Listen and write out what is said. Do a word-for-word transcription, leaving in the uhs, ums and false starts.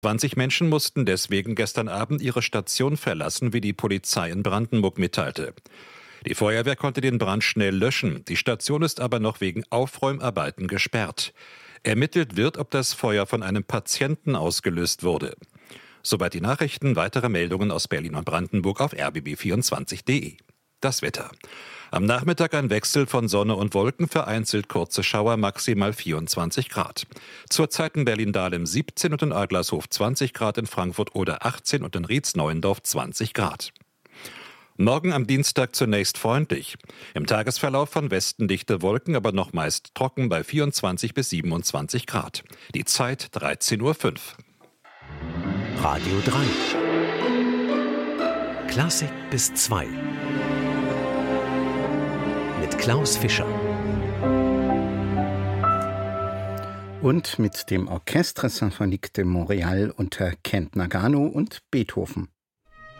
zwanzig Menschen mussten deswegen gestern Abend ihre Station verlassen, wie die Polizei in Brandenburg mitteilte. Die Feuerwehr konnte den Brand schnell löschen. Die Station ist aber noch wegen Aufräumarbeiten gesperrt. Ermittelt wird, ob das Feuer von einem Patienten ausgelöst wurde. Soweit die Nachrichten. Weitere Meldungen aus Berlin und Brandenburg auf r b b vierundzwanzig punkt d e. Das Wetter. Am Nachmittag ein Wechsel von Sonne und Wolken, vereinzelt kurze Schauer, maximal vierundzwanzig Grad. Zurzeit in Berlin-Dahlem siebzehn und in Adlershof zwanzig Grad, in Frankfurt oder achtzehn und in Rietz-Neuendorf zwanzig Grad. Morgen am Dienstag zunächst freundlich. Im Tagesverlauf von Westen dichte Wolken, aber noch meist trocken bei vierundzwanzig bis siebenundzwanzig Grad. Die Zeit dreizehn Uhr fünf. Radio drei. Klassik bis zwei. Mit Klaus Fischer. Und mit dem Orchestre Symphonique de Montréal unter Kent Nagano und Beethoven.